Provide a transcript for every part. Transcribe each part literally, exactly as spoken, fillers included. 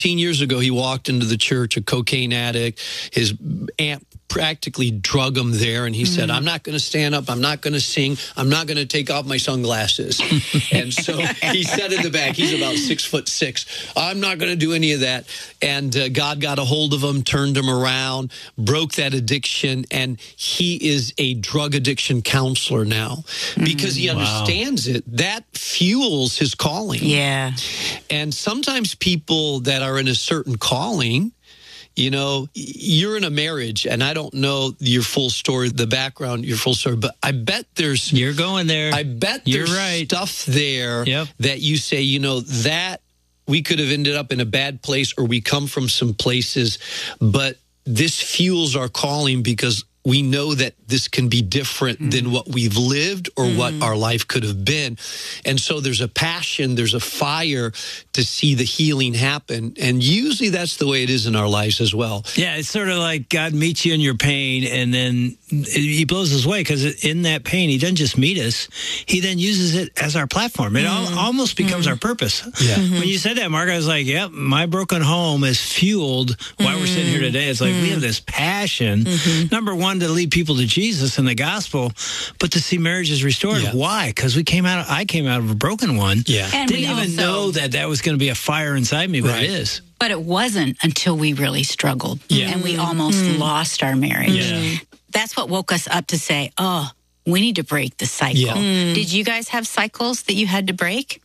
fifteen years ago, he walked into the church, a cocaine addict. His aunt practically drug him there, and he mm-hmm. said, I'm not going to stand up, I'm not going to sing, I'm not going to take off my sunglasses. And so he said in the back, he's about six foot six, I'm not going to do any of that. And uh, God got a hold of him, turned him around, broke that addiction, and he is a drug addiction counselor now mm-hmm. because he understands wow. it. That fuels his calling. Yeah. And sometimes people that are in a certain calling, you know, you're in a marriage, and I don't know your full story, the background, your full story, but I bet there's... You're going there. I bet you're there's right. stuff there yep. that you say, you know, that we could have ended up in a bad place, or we come from some places, but this fuels our calling because we know that this can be different mm. than what we've lived or mm. what our life could have been. And so there's a passion, there's a fire to see the healing happen. And usually that's the way it is in our lives as well. Yeah, it's sort of like God meets you in your pain, and then he blows us away, because in that pain, he doesn't just meet us, he then uses it as our platform. It mm. al almost becomes mm. our purpose. Yeah. Mm-hmm. When you said that, Mark, I was like, yep, my broken home is fueled why mm. we're sitting here today. It's like mm. we have this passion, mm-hmm. number one, to lead people to Jesus and the gospel, but to see marriages restored. Yeah. Why? Because we came out. I came out of a broken one. Yeah, and didn't we even also, know that that was going to be a fire inside me, but right. it is. But it wasn't until we really struggled, yeah. and we almost mm. lost our marriage. Yeah. That's what woke us up to say, "Oh, we need to break the cycle." Yeah. Mm. Did you guys have cycles that you had to break?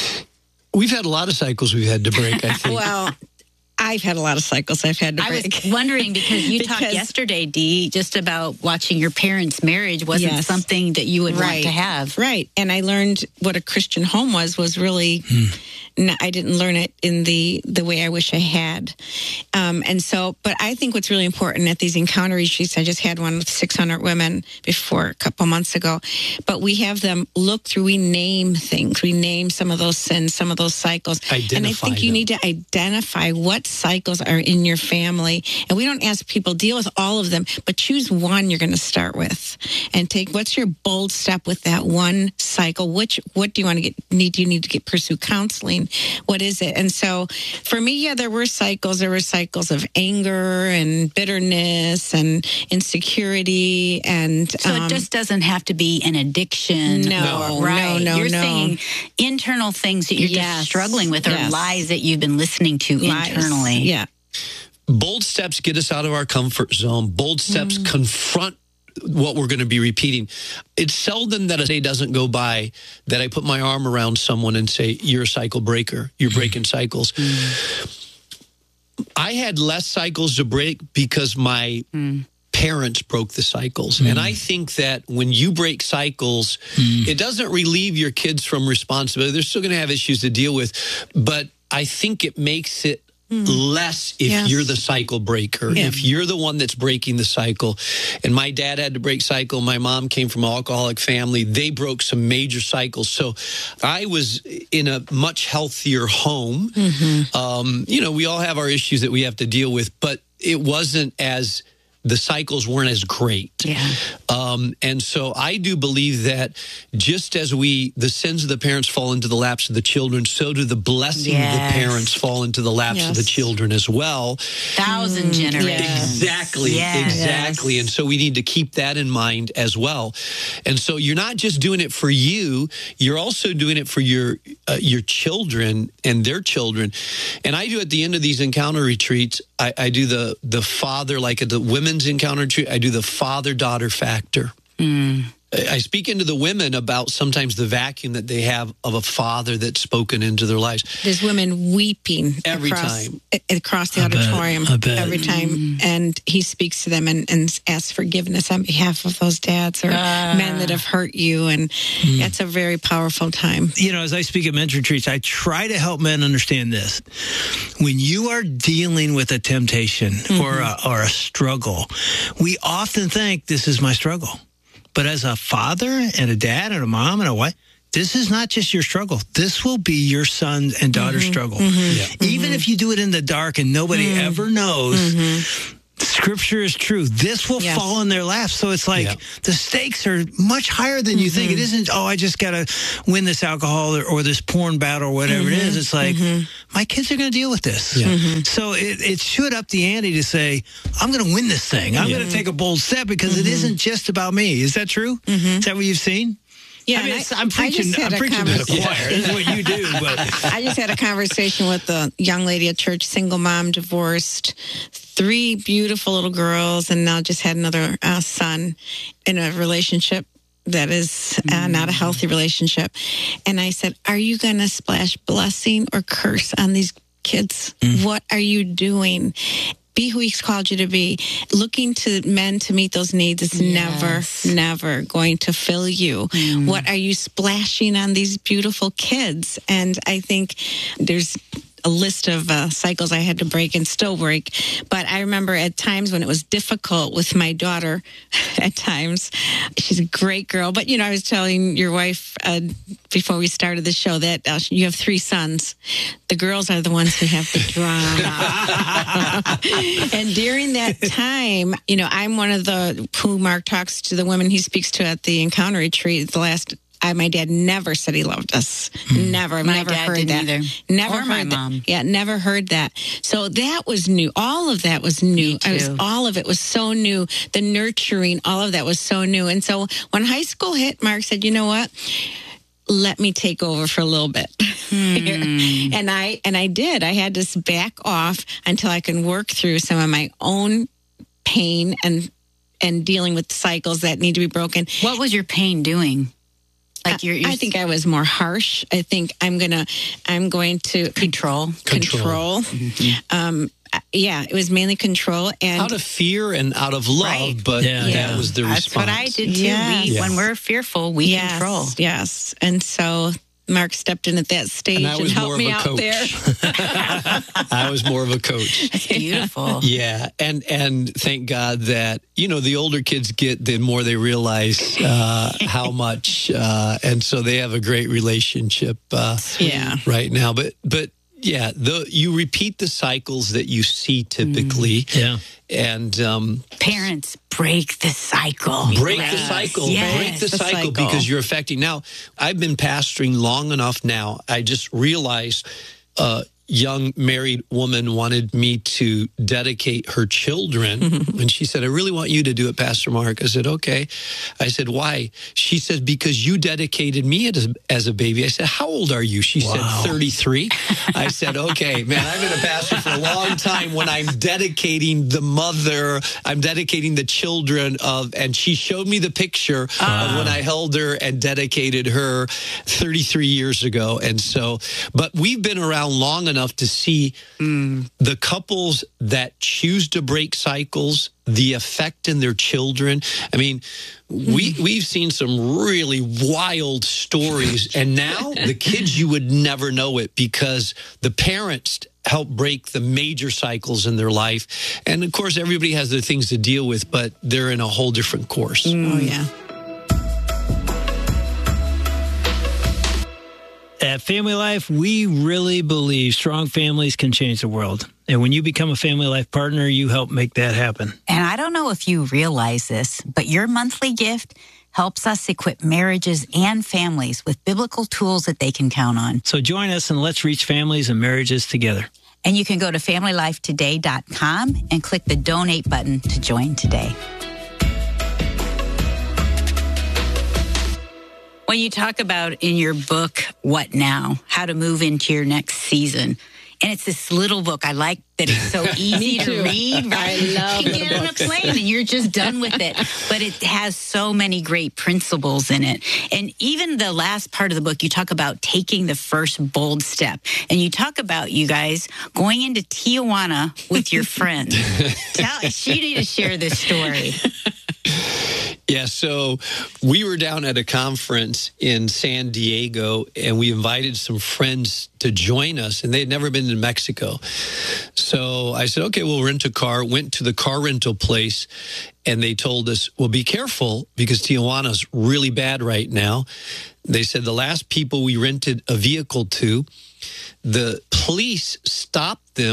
We've had a lot of cycles we've had to break, I think. Well, I've had a lot of cycles I've had to break. I was wondering, because you because, talked yesterday, Dee, just about watching your parents' marriage wasn't yes. something that you would right. want to have. Right. And I learned what a Christian home was, was really, hmm. no, I didn't learn it in the, the way I wish I had. Um, and so, but I think what's really important at these encounter retreats, I just had one with six hundred women before a couple months ago, but we have them look through, we name things, we name some of those sins, some of those cycles. Identify and I think you them. need to identify what cycles are in your family. And we don't ask people deal with all of them, but choose one you're going to start with and take, what's your bold step with that one cycle? Which, what do you want to get, need, do you need to get, pursue counseling? What is it? And so for me, yeah, there were cycles, there were cycles of anger and bitterness and insecurity. And so um, it just doesn't have to be an addiction. No, or, right. no, no, You're no. saying internal things that you're yes. just struggling with, or yes. lies that you've been listening to lies. internally. Yeah. Bold steps get us out of our comfort zone. Bold steps mm. confront what we're going to be repeating. It's seldom that a day doesn't go by that I put my arm around someone and say, you're a cycle breaker. You're breaking cycles. Mm. I had less cycles to break because my mm. parents broke the cycles. Mm. And I think that when you break cycles, mm. it doesn't relieve your kids from responsibility. They're still going to have issues to deal with, but I think it makes it Mm. less if yes. you're the cycle breaker, yeah. if you're the one that's breaking the cycle. And my dad had to break cycle. My mom came from an alcoholic family. They broke some major cycles. So I was in a much healthier home. Mm-hmm. Um, you know, we all have our issues that we have to deal with, but it wasn't as, the cycles weren't as great. Yeah. Um, and so I do believe that just as we, the sins of the parents fall into the laps of the children, so do the blessings yes. of the parents fall into the laps yes. of the children as well. Thousand mm, generations. Exactly, yes. exactly. Yes. And so we need to keep that in mind as well. And so you're not just doing it for you, you're also doing it for your, uh, your children and their children. And I do at the end of these encounter retreats, I, I do the, the father, like at the women's encounter retreat, I do the father-daughter factor. Mm. I speak into the women about sometimes the vacuum that they have of a father that's spoken into their lives. There's women weeping every across, time across the I auditorium bet, I bet. every time, mm. and he speaks to them and, and asks forgiveness on behalf of those dads or uh. men that have hurt you, and mm. that's a very powerful time. You know, as I speak at men's retreats, I try to help men understand this. When you are dealing with a temptation mm-hmm. or a, or a struggle, we often think this is my struggle. But as a father and a dad and a mom and a wife, this is not just your struggle. This will be your son and daughter's mm-hmm. struggle. Mm-hmm. Yeah. Even mm-hmm. if you do it in the dark and nobody mm-hmm. ever knows, mm-hmm. Scripture is true. This will Yes. fall in their laps. So it's like Yeah. the stakes are much higher than you think. It isn't, oh, I just got to win this alcohol or, or this porn battle or whatever it is. It's like, my kids are going to deal with this. Yeah. So it, it should up the ante to say, I'm going to win this thing. I'm going to take a bold step because it isn't just about me. Is that true? Is that what you've seen? Yeah, I mean, and it's, I- I'm I preaching, just had I'm a preaching to the conversation- choir. This is what you do. But I just had a conversation with a young lady at church, single mom, divorced, three beautiful little girls, and now just had another uh, son in a relationship that is uh, not a healthy relationship. And I said, are you going to splash blessing or curse on these kids? What are you doing? Be who he's called you to be. Looking to men to meet those needs is Yes. never, never going to fill you. What are you splashing on these beautiful kids? And I think there's a list of uh, cycles I had to break and still break. But I remember at times when it was difficult with my daughter, at times, she's a great girl. But, you know, I was telling your wife uh, before we started the show that uh, you have three sons. The girls are the ones who have the drama. And during that time, you know, I'm one of the who Mark talks to, the women he speaks to at the Encounter Retreat. The last, I, my dad never said he loved us. Never. I've My never dad heard didn't that. either. Never Or heard my that. mom. Yeah, never heard that. So that was new. All of that was new. Me I was, too. all of it was so new. The nurturing, all of that was so new. And so when high school hit, Mark said, you know what? Let me take over for a little bit. and I and I did. I had to back off until I can work through some of my own pain and and dealing with cycles that need to be broken. What was your pain doing? Like you're, you're I think I was more harsh. I think I'm gonna I'm going to control. control. Um, yeah, it was mainly control and Out of fear and out of love, Right. but Yeah. that Yeah. was the That's response. what I did too. Yes. We, Yeah. When we're fearful, we yes, control. yes, and so Mark stepped in at that stage And I and, was helped more of me a out coach. there. I was more of a coach. It's beautiful. Yeah, and and thank God that you know the older kids get, the more they realize uh, how much, uh, and so they have a great relationship. Uh, Yeah. right now, but but yeah, the you repeat the cycles that you see typically, yeah. and um, Parents, break the cycle. break the Yes. cycle. Yes. Break the, The cycle, cycle. because you're affecting. Now, I've been pastoring long enough now. I just realized a young married woman wanted me to dedicate her children. And she said, I really want you to do it, Pastor Mark. I said, okay. I said, why? She said, because you dedicated me as a, as a baby. I said, how old are you? She said, thirty-three. I said, okay, man, I've been a pastor for a long time. When I'm dedicating the mother, I'm dedicating the children of, and she showed me the picture of when I held her and dedicated her thirty-three years ago. And so, but we've been around long enough to see the couples that choose to break cycles, the effect in their children. I mean, we, we've seen some really wild stories, and now the kids, you would never know it because the parents help break the major cycles in their life. And of course, everybody has their things to deal with, but they're in a whole different course. Oh yeah. At Family Life, we really believe strong families can change the world. And when you become a Family Life partner, you help make that happen. And I don't know if you realize this, but your monthly gift helps us equip marriages and families with biblical tools that they can count on. So join us and let's reach families and marriages together. And you can go to family life today dot com and click the donate button to join today. When you talk about in your book, What Now? How to Move into Your Next Season. And it's this little book. I like that it's so easy to read. Right? I love You can little get on a books. plane and you're just done with it. But it has so many great principles in it. And even the last part of the book, you talk about taking the first bold step. And you talk about, you guys, going into Tijuana with your friend. Tell us, you need to share this story. Yeah, so we were down at a conference in San Diego, and we invited some friends to join us, and they'd never been to Mexico. So I said, okay, we'll rent a car. Went to the car rental place, and they told us, well, be careful because Tijuana's really bad right now. They said the last people we rented a vehicle to, the police stopped them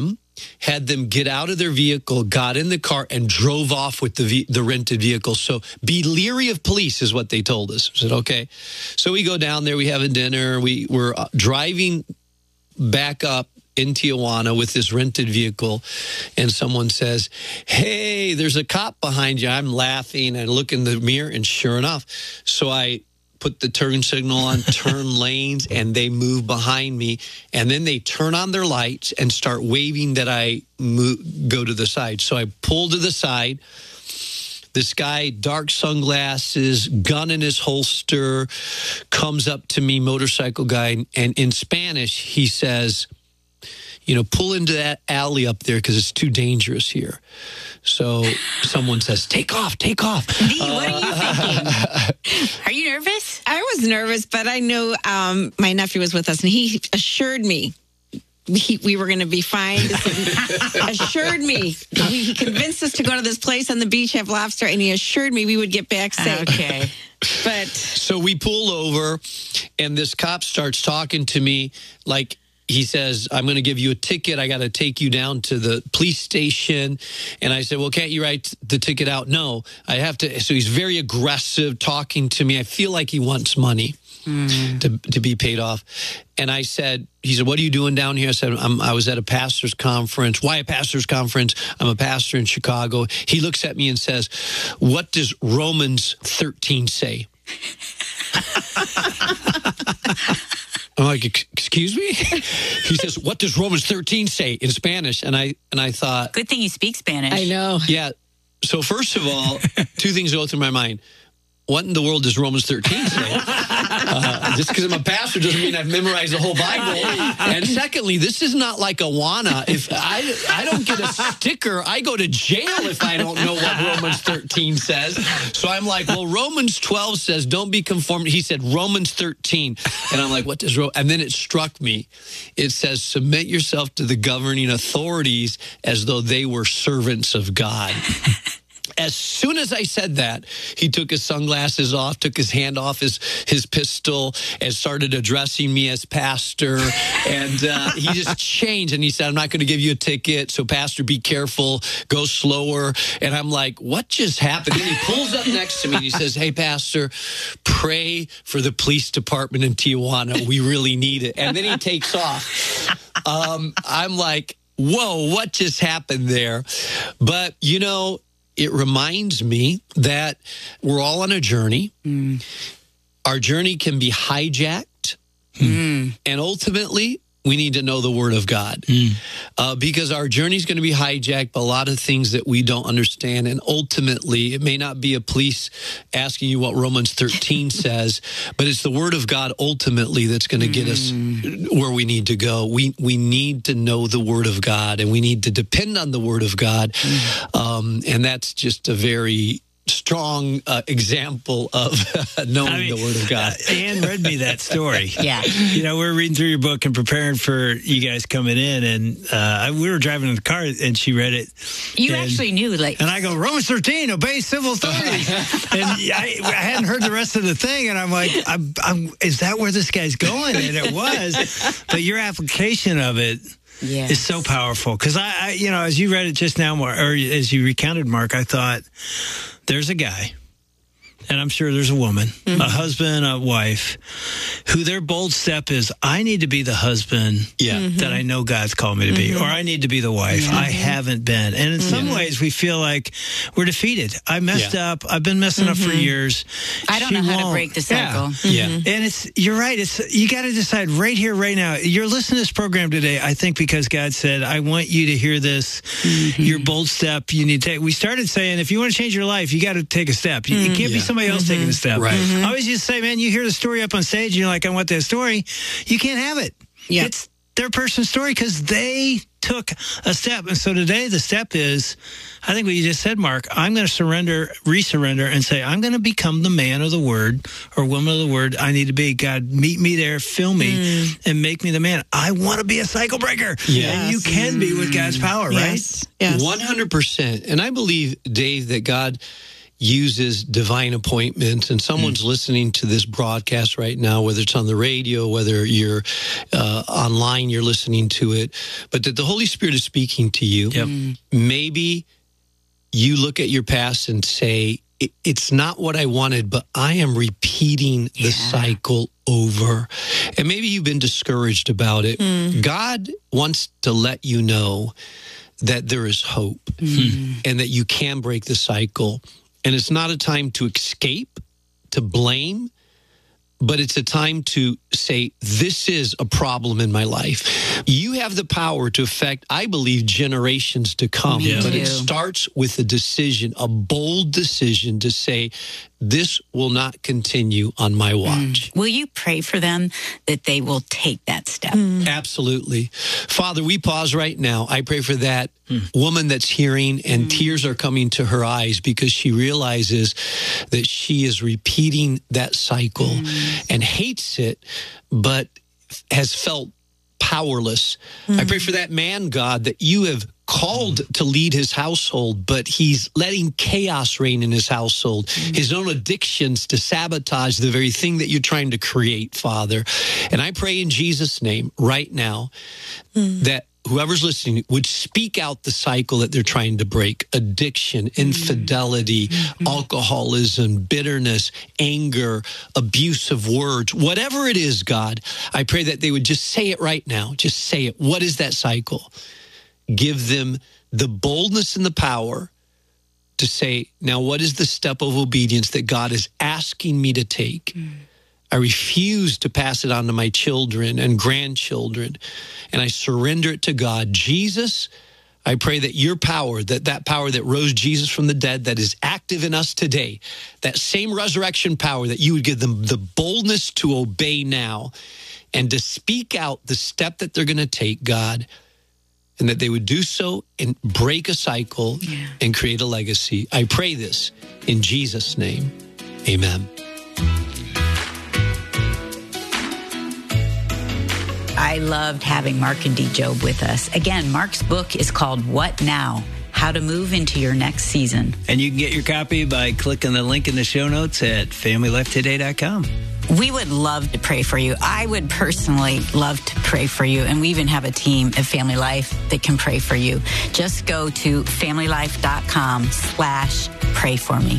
had them get out of their vehicle, got in the car, and drove off with the ve- the rented vehicle. So be leery of police is what they told us. I said, okay. So we go down there, we have a dinner, we were uh, driving back up in Tijuana with this rented vehicle, and someone says, hey, there's a cop behind you. I'm laughing, and look in the mirror, and sure enough. So I put the turn signal on, turn lanes, and they move behind me. And then they turn on their lights and start waving that I move, go to the side. So I pull to the side. This guy, dark sunglasses, gun in his holster, comes up to me, motorcycle guy, and in Spanish, he says, you know, pull into that alley up there because it's too dangerous here. So someone says, take off, take off. Dee, what are you thinking? Are you nervous? I was nervous, but I knew um, my nephew was with us, and he assured me we, we were going to be fine. Assured me. He, he convinced us to go to this place on the beach, have lobster, and he assured me we would get back safe. Okay. But so we pull over, and this cop starts talking to me like, he says, I'm going to give you a ticket. I got to take you down to the police station. And I said, well, can't you write the ticket out? No, I have to. So he's very aggressive talking to me. I feel like he wants money mm. to, to be paid off. And I said, he said, what are you doing down here? I said, I'm, I was at a pastor's conference. Why a pastor's conference? I'm a pastor in Chicago. He looks at me and says, what does Romans thirteen say? I'm like, excuse me? He says, what does Romans thirteen say in Spanish? And I and I thought, good thing you speak Spanish. I know. Yeah. So first of all, two things go through my mind. What in the world does Romans thirteen say? Uh, just because I'm a pastor doesn't mean I've memorized the whole Bible. And secondly, this is not like Awana. If I, I don't get a sticker, I go to jail if I don't know what Romans thirteen says. So I'm like, well, Romans twelve says, don't be conformed. He said, Romans thirteen. And I'm like, what does Romans? And then it struck me. It says, submit yourself to the governing authorities as though they were servants of God. As soon as I said that, he took his sunglasses off, took his hand off his, his pistol, and started addressing me as pastor. And uh, he just changed, and he said, I'm not going to give you a ticket, so pastor, be careful, go slower. And I'm like, what just happened? And he pulls up next to me, and he says, hey, pastor, pray for the police department in Tijuana. We really need it. And then he takes off. Um, I'm like, whoa, what just happened there? But, you know, it reminds me that we're all on a journey. Mm. Our journey can be hijacked. Mm. And ultimately, we need to know the Word of God. Mm. Uh, because our journey is going to be hijacked by a lot of things that we don't understand. And ultimately, it may not be a police asking you what Romans thirteen says, but it's the Word of God ultimately that's going to get us where we need to go. We we need to know the Word of God, and we need to depend on the Word of God. Mm. Um, and that's just a very strong uh, example of knowing I mean, the Word of God. Uh, Ann read me that story. Yeah. You know, we we're reading through your book and preparing for you guys coming in, and uh, we were driving in the car, and she read it. You and, actually knew, like... And I go, Romans thirteen, obey civil authorities. And I, I hadn't heard the rest of the thing, and I'm like, I'm, I'm, is that where this guy's going? And it was. But your application of it... Yes. It's so powerful because I, I, you know, as you read it just now, Mark, or as you recounted, Mark, I thought there's a guy, and I'm sure there's a woman, mm-hmm. a husband, a wife, who their bold step is, I need to be the husband yeah. mm-hmm. that I know God's called me to be, mm-hmm. or I need to be the wife. Mm-hmm. I haven't been. And in mm-hmm. some ways, we feel like we're defeated. I messed yeah. up. I've been messing mm-hmm. up for years. I don't she know how won't. to break the cycle. Yeah. Mm-hmm. yeah. And it's, you're right. It's, you got to decide right here, right now. You're listening to this program today, I think, because God said, I want you to hear this, mm-hmm. your bold step you need to take. We started saying, if you want to change your life, you got to take a step. You, mm-hmm. you can't yeah. be somebody else mm-hmm. taking a step. Right. Mm-hmm. I always used to say, man, you hear the story up on stage and you're like, I want that story. You can't have it. Yeah. It's their person's story because they took a step. And so today the step is, I think what you just said, Mark, I'm going to surrender, re-surrender and say, I'm going to become the man of the Word or woman of the Word I need to be. God, meet me there, fill me, mm. and make me the man. I want to be a cycle breaker. Yes. And you can be with God's power, yes. right? Yes. one hundred percent. And I believe, Dave, that God uses divine appointments, and someone's mm. listening to this broadcast right now, whether it's on the radio, whether you're uh, online, you're listening to it, but that the Holy Spirit is speaking to you. Yep. Mm. Maybe you look at your past and say, it's not what I wanted, but I am repeating the yeah. cycle over. And maybe you've been discouraged about it. Mm. God wants to let you know that there is hope mm. and that you can break the cycle. And it's not a time to escape, to blame, but it's a time to say, this is a problem in my life. You have the power to affect, I believe, generations to come. Me but too. It starts with a decision, a bold decision to say, this will not continue on my watch. Mm. Will you pray for them that they will take that step? Mm. Absolutely. Father, we pause right now. I pray for that mm. woman that's hearing and mm. tears are coming to her eyes because she realizes that she is repeating that cycle mm. and hates it, but has felt powerless. Mm. I pray for that man, God, that you have called to lead his household, but he's letting chaos reign in his household, mm. his own addictions to sabotage the very thing that you're trying to create, Father. And I pray in Jesus' name right now mm. that whoever's listening would speak out the cycle that they're trying to break: addiction, infidelity, mm-hmm. alcoholism, bitterness, anger, abuse of words, whatever it is, God. I pray that they would just say it right now. Just say it. What is that cycle? Give them the boldness and the power to say, now what is the step of obedience that God is asking me to take? Mm. I refuse to pass it on to my children and grandchildren, and I surrender it to God. Jesus, I pray that your power, that that power that rose Jesus from the dead, that is active in us today, that same resurrection power, that you would give them the boldness to obey now and to speak out the step that they're going to take, God, and that they would do so and break a cycle yeah. and create a legacy. I pray this in Jesus' name. Amen. I loved having Mark and Dee Job with us. Again, Mark's book is called What Now? How to Move into Your Next Season. And you can get your copy by clicking the link in the show notes at family life today dot com. We would love to pray for you. I would personally love to pray for you. And we even have a team at Family Life that can pray for you. Just go to family life dot com slash pray for me.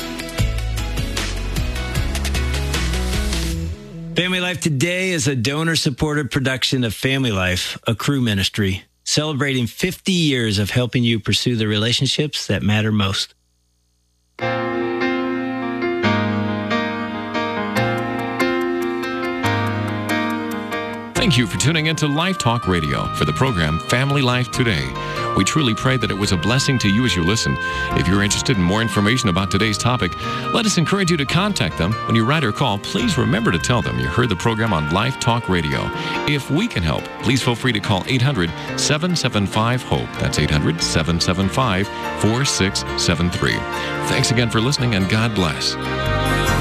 Family Life Today is a donor-supported production of Family Life, a crew ministry, celebrating fifty years of helping you pursue the relationships that matter most. Thank you for tuning into Life Talk Radio for the program Family Life Today. We truly pray that it was a blessing to you as you listened. If you're interested in more information about today's topic, let us encourage you to contact them. When you write or call, please remember to tell them you heard the program on Life Talk Radio. If we can help, please feel free to call eight hundred, seven seven five, HOPE. That's eight hundred, seven seven five, four six seven three. Thanks again for listening, and God bless.